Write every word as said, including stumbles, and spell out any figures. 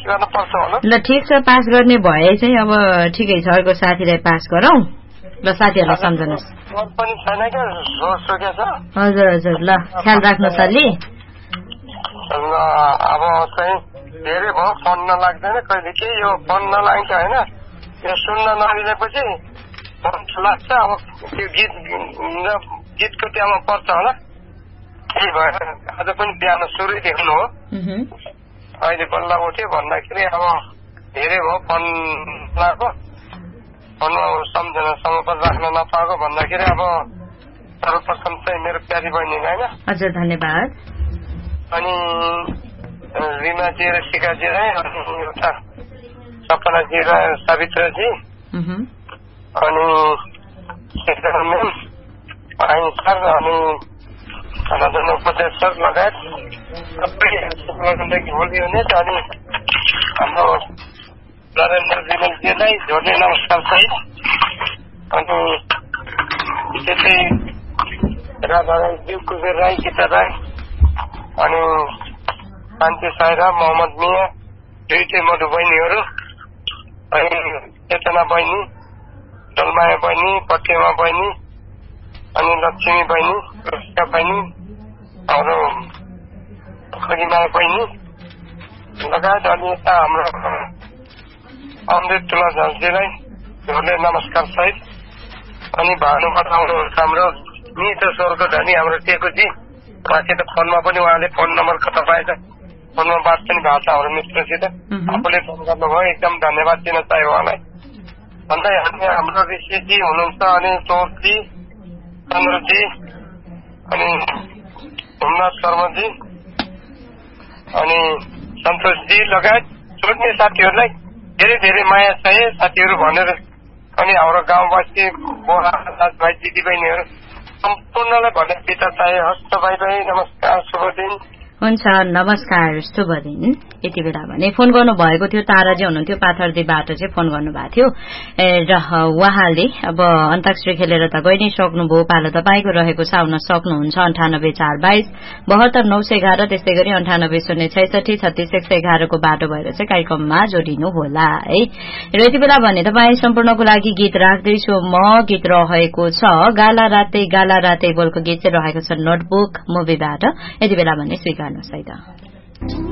गर्नुपर्छ होला। ल ठिक छ, पास गर्ने भए चाहिँ अब ठिकै छ, अर्को साथीलाई पास गरौँ। ल साथीहरूलाई सम्झनुहोस्। पनि छैन क्या, सोचेको छ। हजुर हजुर, ल ख्याल राख्नुहोस् अलि। अब चाहिँ धेरै भयो, फोन नलाग्दैन कहिले के, यो फोन नलाग्छ होइन, यो सुन्न नमिलेपछि फोन लाग्छ। अब त्यो गीत गीतको त्यहाँमा पर्छ होला, त्यही भएर आज पनि बिहान सुरु देख्नु हो, अहिले बल्ल उठ्यो भन्दाखेरि अब धेरै भयो फोन लगाएको, फोनमा सम्झनासँग पनि राख्न नपाएको भन्दाखेरि अब सर्वप्रथम चाहिँ मेरो प्यारी बहिनीलाई होइन। हजुर धन्यवाद। अनि रिमाजी र शिखाजीलाई, अनि एउटा सपनाजी र सावित्रजी, अनि एकजना म्याम आइन सर, अनि रञ्जन उपाध्याय सर लगायत सबै भोलि हुनेछ। अनि हाम्रो नरेन्द्र विमलजीलाई झोर्ने नमस्कार सहित, अनि त्यसै राधा राई, दिव कुबेर राई, गीता राई, अनि शान्ति साइरा, मोहम्मद मिया, दुईटै मधु बहिनीहरू, अनि चेतना बहिनी, डलमाया बहिनी, पटेमा बहिनी, अनि लक्ष्मी बहिनी, रुचिका बहिनी, अरू खरिमाया बहिनी लगायत, अनि यता हाम्रो अमृत तुला झल्जीलाई झोले नमस्कार सहित, अनि भानुबाट आउनु हाम्रो नित स्वरको धनी हाम्रो टेकुजी, उहाँसित फोनमा पनि उहाँले फोन नम्बर कता पाएछ, फोनमा बात पनि भएको छ हाम्रो मित्रसित, आफूले फोन गर्नुभयो, एकदम धन्यवाद दिन चाहे उहाँलाई भन्दै। अनि हाम्रो ऋषिजी हुनुहुन्छ, अनि चौरजी, चन्द्रजी, अनि हुमनाथ शर्माजी, अनि सन्तोषजी लगायत छुट्ने साथीहरूलाई धेरै धेरै माया चाहे साथीहरू भनेर, अनि हाम्रो गाउँवासी बोला दाजुभाइ दिदीबहिनीहरू सम्पूर्णलाई भने पिता चाहे। हस्त भाइ भाइ नमस्कार, शुभ दिन। हुन्छ, नमस्कार, शुभ दिन। यति बेला भने फोन गर्नु भएको थियो, ताराजी हुनुहुन्थ्यो, पाथरदीबाट चाहिँ फोन गर्नुभएको थियो र उहाँले अब अन्ताक्षरी खेलेर त गइ नै सक्नुभयो, पालो तपाईँको रहेको छ, आउन सक्नुहुन्छ अन्ठानब्बे चार बाइस बहत्तर नौ सय एघार, त्यस्तै गरी अन्ठानब्बे शून्य छैसठी छत्तीस एक सय एघारको बाटो भएर चाहिँ कार्यक्रममा जोडिनु होला है। र यति बेला भने तपाईँ सम्पूर्णको लागि गीत राख्दैछु म। गीत रहेको छ गाला रातै गाला रातै बोलको गीत चाहिँ रहेको छ नोटबुक मुभीबाट। यति बेला भने स्वीकार्नुहोस् है त।